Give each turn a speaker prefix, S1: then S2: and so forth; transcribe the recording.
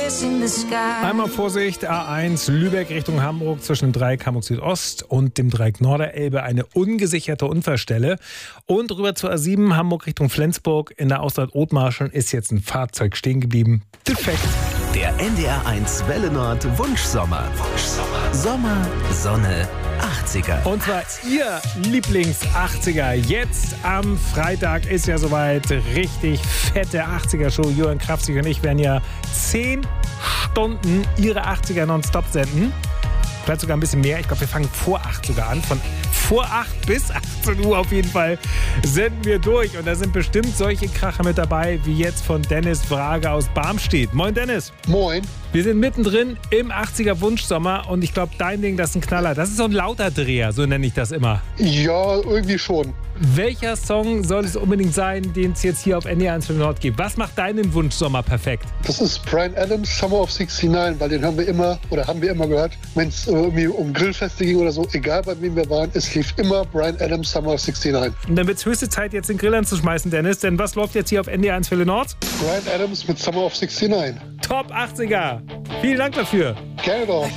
S1: Einmal Vorsicht, A1 Lübeck Richtung Hamburg zwischen dem Dreieck Hamburg Südost und dem Dreieck Norderelbe eine ungesicherte Unfallstelle. Und rüber zur A7 Hamburg Richtung Flensburg in der Ausfahrt Othmarschen ist jetzt ein Fahrzeug stehen geblieben. Defekt.
S2: Der NDR1 Welle Nord Wunschsommer. Sommer, Sonne, 80er.
S1: Und zwar Ihr Lieblings-80er. Jetzt am Freitag ist ja soweit richtig fette 80er-Show. Johann Krafzig und ich werden ja 10 Stunden Ihre 80er nonstop senden. Vielleicht sogar ein bisschen mehr. Ich glaube, wir fangen vor 8 sogar an. Von vor 8 bis 18 Uhr auf jeden Fall senden wir durch. Und da sind bestimmt solche Kracher mit dabei, wie jetzt von Dennis Brage aus Barmstedt. Moin Dennis.
S3: Moin.
S1: Wir sind mittendrin im 80er Wunschsommer und ich glaube, dein Ding, das ist ein Knaller. Das ist so ein Lauterdreher, so nenne ich das immer.
S3: Ja, irgendwie schon.
S1: Welcher Song soll es unbedingt sein, den es jetzt hier auf NDR1 für Nord gibt? Was macht deinen Wunschsommer perfekt?
S3: Das ist Bryan Adams, Summer of 69, weil den haben wir immer gehört, wenn es irgendwie um Grillfeste ging oder so, egal bei wem wir waren, es lief immer Bryan Adams, Summer of 69.
S1: Und dann wird es höchste Zeit, jetzt den Grill anzuschmeißen, Dennis, denn was läuft jetzt hier auf NDR1 für Nord?
S3: Bryan Adams mit Summer of 69.
S1: Top 80er. Vielen Dank dafür.
S3: Gerne doch.